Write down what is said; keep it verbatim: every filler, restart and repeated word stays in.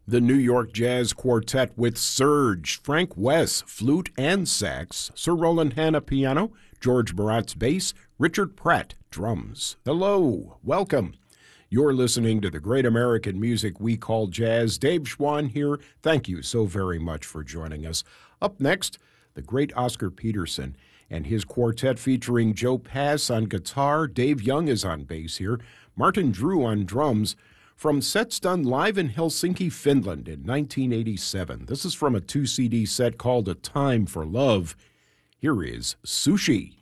The New York Jazz Quartet with Serge, Frank Wess, flute and sax, Sir Roland Hanna, piano, George Baratz, bass, Richard Pratt, drums. Hello, welcome. You're listening to the great American music we call jazz. Dave Schwann here. Thank you so very much for joining us. Up next, the great Oscar Peterson and his quartet featuring Joe Pass on guitar. Dave Young is on bass here. Martin Drew on drums. From sets done live in Helsinki, Finland in nineteen eighty-seven. This is from a two C D set called A Time for Love. Here is Sushi.